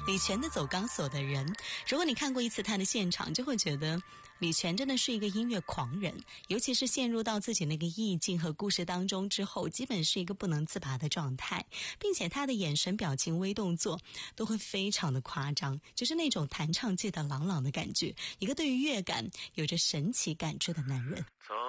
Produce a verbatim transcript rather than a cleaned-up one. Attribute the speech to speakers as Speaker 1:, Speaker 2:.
Speaker 1: 李泉的走钢索的人。如果你看过一次他的现场，就会觉得李泉真的是一个音乐狂人，尤其是陷入到自己那个意境和故事当中之后，基本是一个不能自拔的状态，并且他的眼神表情微动作都会非常的夸张，就是那种弹唱界的朗朗的感觉，一个对于乐感有着神奇感知的男人。